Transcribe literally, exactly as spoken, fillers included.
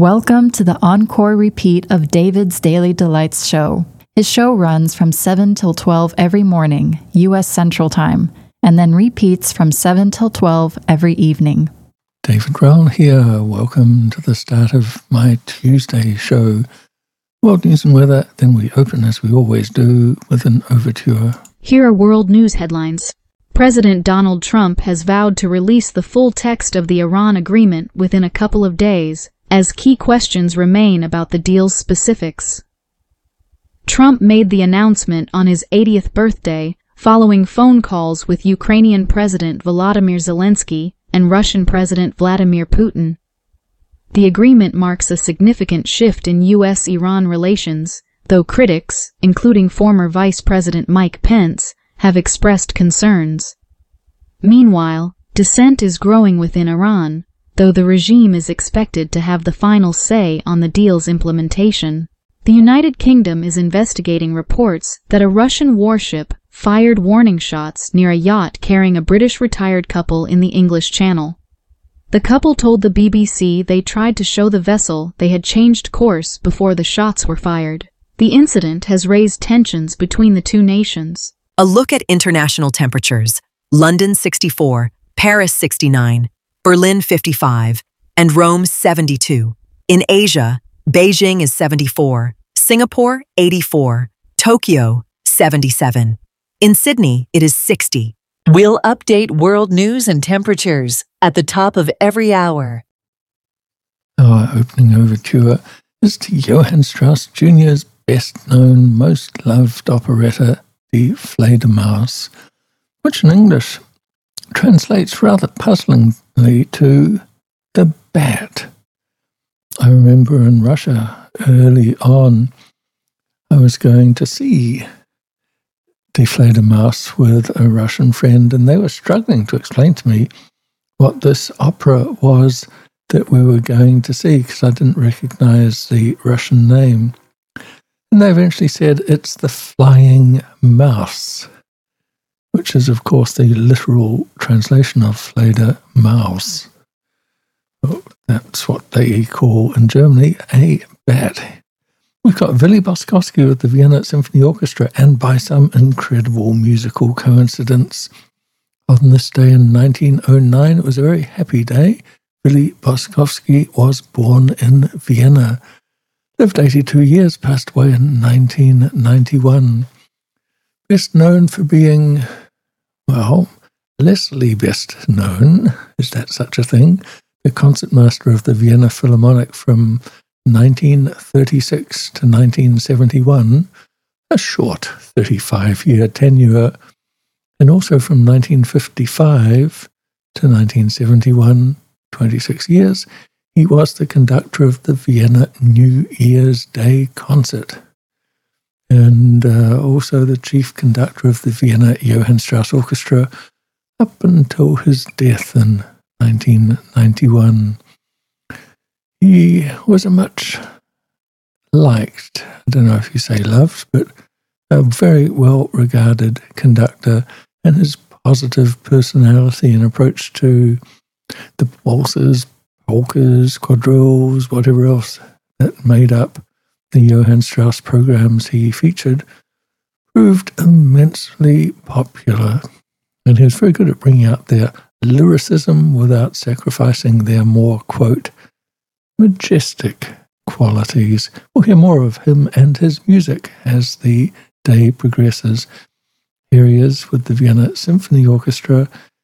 Welcome to the encore repeat of David's Daily Delights show. His show runs from seven till twelve every morning, U S Central Time, and then repeats from seven till twelve every evening. David Rowell here. Welcome to the start of my Tuesday show. World news and weather, then we open, as we always do, with an overture. Here are world news headlines. President Donald Trump has vowed to release the full text of the Iran agreement within a couple of days, as key questions remain about the deal's specifics. Trump made the announcement on his eightieth birthday, following phone calls with Ukrainian President Volodymyr Zelensky and Russian President Vladimir Putin. The agreement marks a significant shift in U S Iran relations, though critics, including former Vice President Mike Pence, have expressed concerns. Meanwhile, dissent is growing within Iran, though the regime is expected to have the final say on the deal's implementation. The United Kingdom is investigating reports that a Russian warship fired warning shots near a yacht carrying a British retired couple in the English Channel. The couple told the B B C they tried to show the vessel they had changed course before the shots were fired. The incident has raised tensions between the two nations. A look at international temperatures. London sixty-four, Paris sixty-nine, Berlin fifty-five, and Rome seventy-two. In Asia, Beijing is seventy-four, Singapore eighty-four, Tokyo seventy-seven. In Sydney, it is sixty. We'll update world news and temperatures at the top of every hour. Our opening overture is to Johann Strauss Junior's best-known, most loved operetta, Die Fledermaus, which in English translates rather puzzlingly to the bat. I remember in Russia early on, I was going to see Die Fledermaus with a Russian friend, and they were struggling to explain to me what this opera was that we were going to see, because I didn't recognize the Russian name. And they eventually said it's The Flying Mouse, which is, of course, the literal translation of Fledermaus. Well, that's what they call in Germany a bat. We've got Willy Boskowski with the Vienna Symphony Orchestra, and by some incredible musical coincidence, on this day in nineteen oh nine, it was a very happy day. Willy Boskowski was born in Vienna, lived eighty-two years, passed away in nineteen ninety-one. Best known for being, well, Leslie best known, is that such a thing, the concertmaster of the Vienna Philharmonic from nineteen thirty-six to nineteen seventy-one, a short thirty-five-year tenure, and also from nineteen fifty-five to nineteen seventy-one, twenty-six years, he was the conductor of the Vienna New Year's Day concert, and uh, also the chief conductor of the Vienna Johann Strauss Orchestra up until his death in nineteen ninety-one. He was a much liked, I don't know if you say loved, but a very well-regarded conductor, and his positive personality and approach to the waltzes, polkas, quadrilles, whatever else that made up the Johann Strauss programs he featured, proved immensely popular. And he was very good at bringing out their lyricism without sacrificing their more, quote, majestic qualities. We'll hear more of him and his music as the day progresses. Here he is with the Vienna Symphony Orchestra